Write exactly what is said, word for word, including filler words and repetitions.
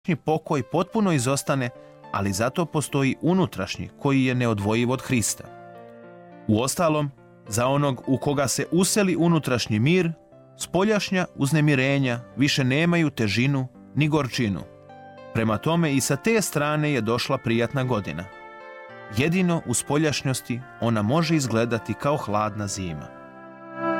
pokoj potpuno izostane, ali zato postoji unutrašnji koji je neodvojiv od Hrista. Uostalom, za onog u koga se useli unutrašnji mir, spoljašnja uznemirenja više nemaju težinu ni gorčinu. Prema tome i sa te strane je došla prijatna godina. Jedino u spoljašnjosti ona može izgledati kao hladna zima.